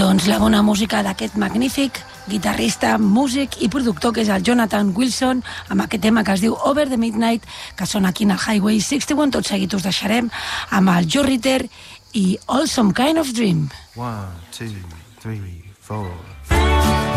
Doncs la bona música d'aquest magnífic guitarrista, músic i productor que és el Jonathan Wilson, amb aquest tema que es diu Over the Midnight, que sona aquí en el Highway 61. Tot seguit us deixarem amb el Joe Ritter i All Some Kind of Dream. 1, 2, 3, 4